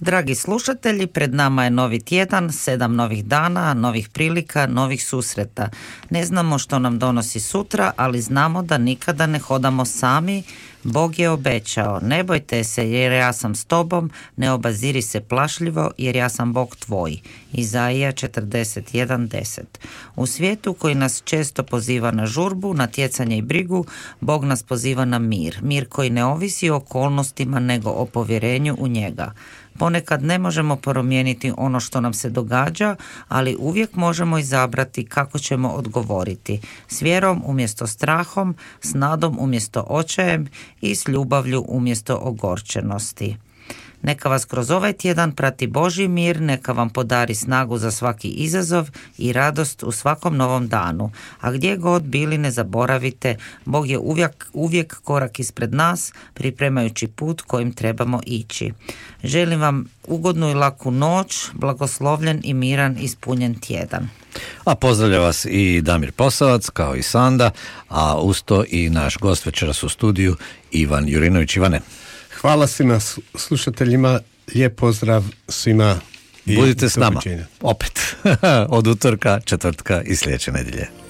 Dragi slušatelji, pred nama je novi tjedan, 7 novih dana, novih prilika, novih susreta. Ne znamo što nam donosi sutra, ali znamo da nikada ne hodamo sami. Bog je obećao, ne bojte se jer ja sam s tobom, ne obaziri se plašljivo jer ja sam Bog tvoj. Izaija 41:10. U svijetu koji nas često poziva na žurbu, natjecanje i brigu, Bog nas poziva na mir. Mir koji ne ovisi o okolnostima nego o povjerenju u njega. Ponekad ne možemo promijeniti ono što nam se događa, ali uvijek možemo izabrati kako ćemo odgovoriti. S vjerom umjesto strahom, s nadom umjesto očajem i s ljubavlju umjesto ogorčenosti. Neka vas kroz ovaj tjedan prati Božji mir, neka vam podari snagu za svaki izazov i radost u svakom novom danu. A gdje god bili, ne zaboravite, Bog je uvijek korak ispred nas, pripremajući put kojim trebamo ići. Želim vam ugodnu i laku noć, blagoslovljen i miran ispunjen tjedan. A pozdravlja vas i Damir Posavac, kao i Sanda, a usto i naš gost večeras u studiju, Ivan Jurinović. Ivane. Hvala svima slušateljima, lijep pozdrav svima. Budite s nama, opet, od utorka, četvrtka i sljedeće nedjelje.